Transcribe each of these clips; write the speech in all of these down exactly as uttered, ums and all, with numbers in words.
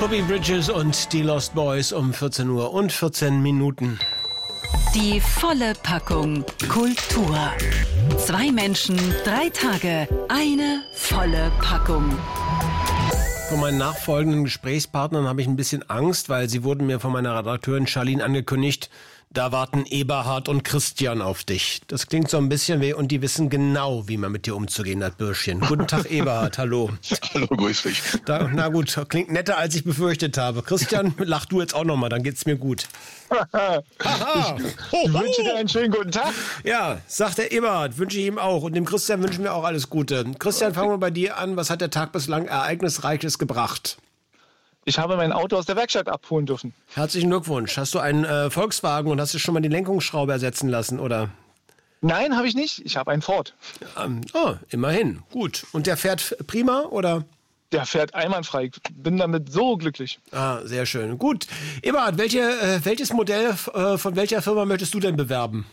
Phoebe Bridgers und die Lost Boys um vierzehn Uhr und vierzehn Minuten. Die volle Packung Kultur. Zwei Menschen, drei Tage, eine volle Packung. Von meinen nachfolgenden Gesprächspartnern habe ich ein bisschen Angst, weil sie wurden mir von meiner Redakteurin Charlene angekündigt, da warten Eberhard und Christian auf dich. Das klingt so ein bisschen weh und die wissen genau, wie man mit dir umzugehen hat, Bürschchen. Guten Tag, Eberhard, hallo. Hallo, grüß dich. Da, na gut, klingt netter, als ich befürchtet habe. Christian, lach du jetzt auch nochmal, dann geht's mir gut. Haha. Ich wünsche dir einen schönen guten Tag. Ja, sagt der Eberhard, wünsche ich ihm auch. Und dem Christian wünschen wir auch alles Gute. Christian, fangen wir bei dir an. Was hat der Tag bislang Ereignisreiches gebracht? Ich habe mein Auto aus der Werkstatt abholen dürfen. Herzlichen Glückwunsch. Hast du einen äh, Volkswagen und hast du schon mal die Lenkungsschraube ersetzen lassen, oder? Nein, habe ich nicht. Ich habe einen Ford. Ähm, oh, immerhin. Gut. Und der fährt prima, oder? Der fährt einwandfrei. Ich bin damit so glücklich. Ah, sehr schön. Gut. Eberhard, welche, äh, welches Modell äh, von welcher Firma möchtest du denn bewerben?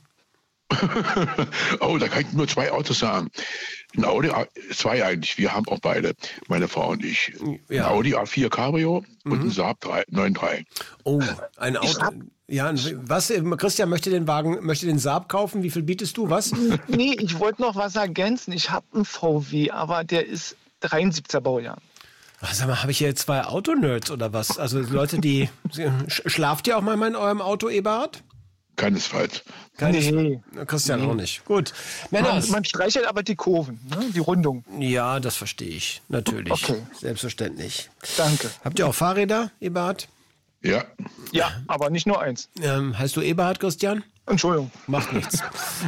Oh, da kann ich nur zwei Autos sagen. Ein Audi, zwei eigentlich, wir haben auch beide, meine Frau und ich. Ja. Ein Audi A vier Cabrio mhm. und ein Saab neun drei. Oh, ein Auto. Ja, was? Christian möchte den Wagen, möchte den Saab kaufen. Wie viel bietest du? Was? Nee, ich wollte noch was ergänzen. Ich habe einen V W, aber der ist dreiundsiebziger Baujahr. Sag mal, habe ich hier zwei Autonerds oder was? Also Leute, die... Schlaft ihr auch mal in eurem Auto, Eberhard? Keinesfalls. Keines, nee. Christian nee. auch nicht. Gut. Man, man streichelt aber die Kurven, ne? Die Rundung. Ja, das verstehe ich. Natürlich. Okay. Selbstverständlich. Danke. Habt ihr auch Fahrräder, Eberhard? Ja. Ja, aber nicht nur eins. Ähm, heißt du Eberhard, Christian? Entschuldigung. Macht nichts.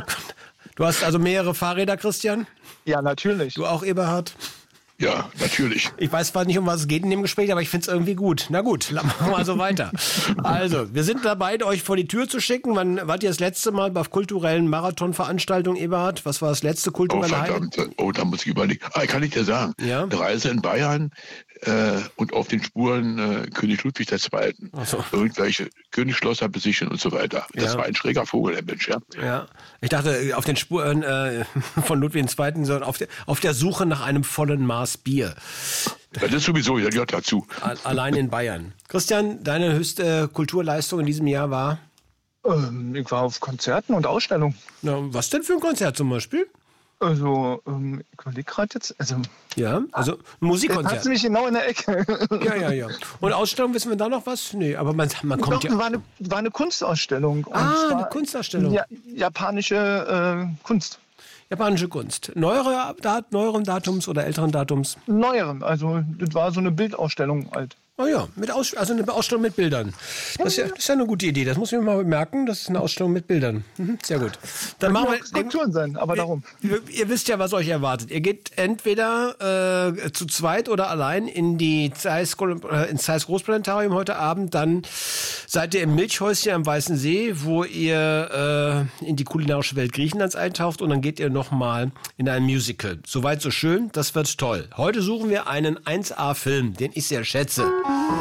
Du hast also mehrere Fahrräder, Christian? Ja, natürlich. Du auch, Eberhard? Ja, natürlich. Ich weiß zwar nicht, um was es geht in dem Gespräch, aber ich finde es irgendwie gut. Na gut, machen wir mal so weiter. Also, wir sind dabei, euch vor die Tür zu schicken. Wann wart ihr das letzte Mal bei kulturellen Marathonveranstaltungen, Eberhard? Was war das letzte kulturelle Oh, verdammt. Oh, da muss ich überlegen. Ah, kann ich dir sagen. Ja? Eine Reise in Bayern äh, und auf den Spuren äh, König Ludwig der Zweite. Ach so. Irgendwelche Königsschlosser besichern und so weiter. Das Ja. war ein schräger Vogel, der Mensch, ja. Ja, ich dachte, auf den Spuren äh, von Ludwig der Zweite, sondern auf der, auf der Suche nach einem vollen Maß Bier. Das ist sowieso, das gehört dazu. Allein in Bayern. Christian, deine höchste Kulturleistung in diesem Jahr war? Ähm, ich war auf Konzerten und Ausstellungen. Na, was denn für ein Konzert zum Beispiel? Also, ähm, ich überlege gerade jetzt. Also, Ja, also ein jetzt Musikkonzert. hast du mich genau in der Ecke. Ja, ja, ja. Und Ausstellung, wissen wir da noch was? Nee, aber man, man kommt Doch, ja... war eine, war eine Kunstausstellung. Und Ah, zwar eine Kunstausstellung. Ja, japanische äh, Kunst. Japanische Kunst. Neuere, Dat, neueren Datums oder älteren Datums? Neueren. Also, das war so eine Bildausstellung halt. Oh ja, mit Aus, also eine Ausstellung mit Bildern. Das ist, ja, das ist ja eine gute Idee. Das muss ich mir mal merken. Das ist eine Ausstellung mit Bildern. Mhm, sehr gut. Dann machen wir Skulpturen sein, aber darum. Ihr, ihr wisst ja, was euch erwartet. Ihr geht entweder äh, zu zweit oder allein in die Zeiss, äh, ins Zeiss Großplanetarium heute Abend. Dann seid ihr im Milchhäuschen am Weißen See, wo ihr äh, in die kulinarische Welt Griechenlands eintaucht. Und dann geht ihr nochmal in ein Musical. Soweit so schön. Das wird toll. Heute suchen wir einen eins A-Film, den ich sehr schätze.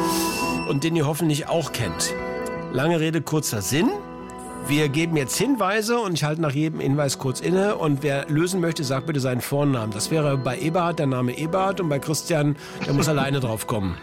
Und den ihr hoffentlich auch kennt. Lange Rede, kurzer Sinn. Wir geben jetzt Hinweise und ich halte nach jedem Hinweis kurz inne. Und wer lösen möchte, sagt bitte seinen Vornamen. Das wäre bei Eberhard der Name Eberhard und bei Christian, der muss alleine drauf kommen.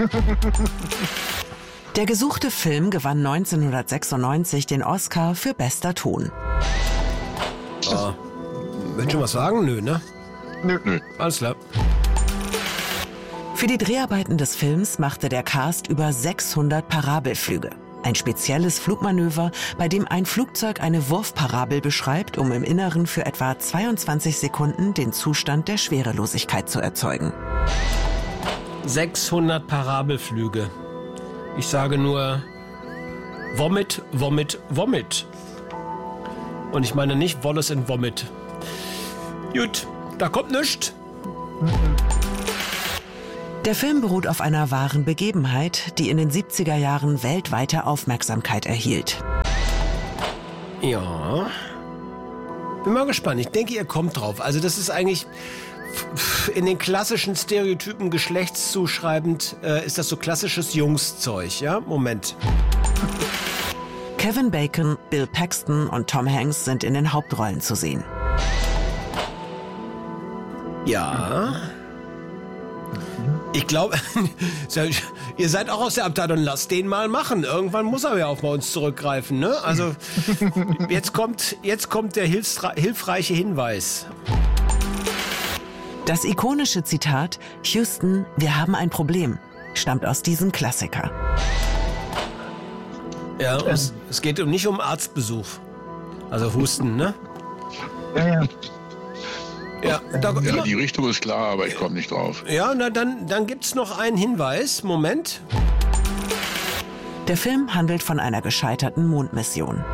Der gesuchte Film gewann neunzehnhundertsechsundneunzig den Oscar für bester Ton. Ah. Willst du was sagen? Nö, ne? Nö. Nö. Alles klar. Für die Dreharbeiten des Films machte der Cast über sechshundert Parabelflüge. Ein spezielles Flugmanöver, bei dem ein Flugzeug eine Wurfparabel beschreibt, um im Inneren für etwa zweiundzwanzig Sekunden den Zustand der Schwerelosigkeit zu erzeugen. sechshundert Parabelflüge. Ich sage nur Vomit, Vomit, Vomit. Und ich meine nicht Wallace and Vomit. Gut, da kommt nichts. Der Film beruht auf einer wahren Begebenheit, die in den siebziger Jahren weltweite Aufmerksamkeit erhielt. Ja. Bin mal gespannt. Ich denke, ihr kommt drauf. Also das ist eigentlich in den klassischen Stereotypen geschlechtszuschreibend, äh, ist das so klassisches Jungszeug, ja? Moment. Kevin Bacon, Bill Paxton und Tom Hanks sind in den Hauptrollen zu sehen. Ja. Ich glaube, ihr seid auch aus der Abteilung, lasst den mal machen. Irgendwann muss er ja auch bei uns zurückgreifen, ne? Also jetzt kommt, jetzt kommt der hilfreiche Hinweis. Das ikonische Zitat "Houston, wir haben ein Problem" stammt aus diesem Klassiker. Ja, ähm. es, es geht um, nicht um Arztbesuch. Also Husten, ne? Ja, ja. Ja, da, ja, die Richtung ist klar, aber ich komme nicht drauf. Ja, na, dann, dann gibt es noch einen Hinweis. Moment. Der Film handelt von einer gescheiterten Mondmission.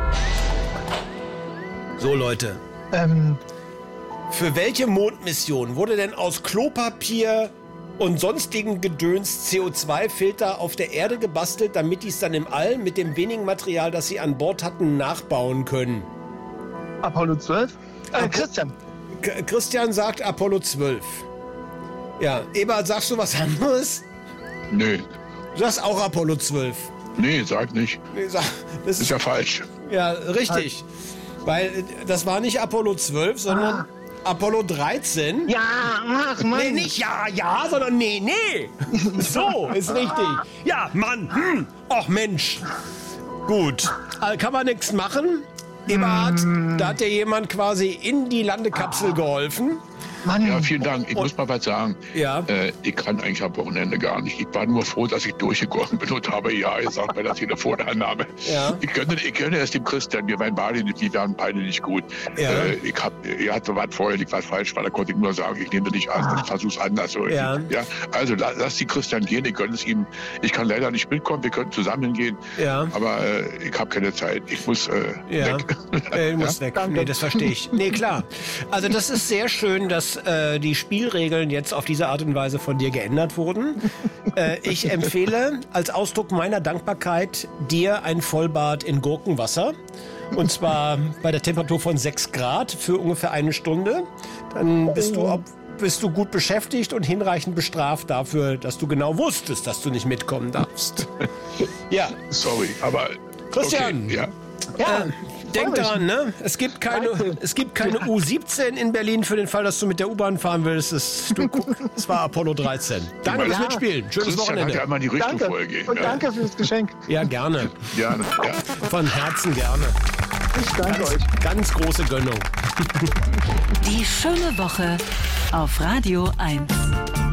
So, Leute. Ähm. Für welche Mondmission wurde denn aus Klopapier und sonstigen Gedöns C O zwei Filter auf der Erde gebastelt, damit die es dann im All mit dem wenigen Material, das sie an Bord hatten, nachbauen können? Apollo zwölf? Äh, Apo- Christian. K- Christian sagt Apollo zwölf. Ja, Eberhard, sagst du was anderes? Nö. Du sagst auch Apollo zwölf. Nee, sag nicht. Nee, sag, das Ist ist ja falsch. ja richtig. Weil äh, das war nicht Apollo zwölf, sondern Ah. Apollo dreizehn. Ja, ach Mann. Nee, nicht ja, ja, sondern nee, nee. So, ist richtig. Ja, Mann. Hm. Ach Mensch. Gut. Also kann man nichts machen. Eberhard, da hat dir jemand quasi in die Landekapsel geholfen. Mann. Ja, vielen Dank. Ich muss mal was sagen. Ja. Äh, ich kann eigentlich am Wochenende gar nicht. Ich war nur froh, dass ich durchgekommen bin und habe ja gesagt bei der Telefonannahme. Ja. Ich gönne, ich gönne es dem Christian. Wir waren beide nicht, die waren beide nicht gut. Ja. Äh, ich hab, er hatte was vorher, ich was falsch war. Da konnte ich nur sagen, ich nehme dich an und versuch's anders. So. Ja. Ja. Also la, lass die Christian gehen. Ich gönne es ihm. Ich kann leider nicht mitkommen. Wir können zusammen gehen. Ja. Aber äh, ich habe keine Zeit. Ich muss äh, Ja, weg. äh, du musst weg. Nee, das verstehe ich. Nee, klar. Also das ist sehr schön, dass äh, die Spielregeln jetzt auf diese Art und Weise von dir geändert wurden. äh, ich empfehle als Ausdruck meiner Dankbarkeit dir ein Vollbad in Gurkenwasser. Und zwar bei der Temperatur von sechs Grad für ungefähr eine Stunde. Dann bist du, ob, bist du gut beschäftigt und hinreichend bestraft dafür, dass du genau wusstest, dass du nicht mitkommen darfst. Ja, Sorry, aber Christian. Okay, ja. Ja. Äh, denk daran, ne? Es gibt keine, es gibt keine U siebzehn in Berlin für den Fall, dass du mit der U-Bahn fahren willst. Es, du, es war Apollo dreizehn. Danke fürs Ja. Mitspielen. Schönes Christian hat ja Wochenende. einmal die Richtung Danke. vorgegeben. Und ja. danke fürs Geschenk. Ja, gerne. Gerne. Ja. Von Herzen gerne. Ich danke Ganz, euch. ganz große Gönnung. Die schöne Woche auf Radio eins.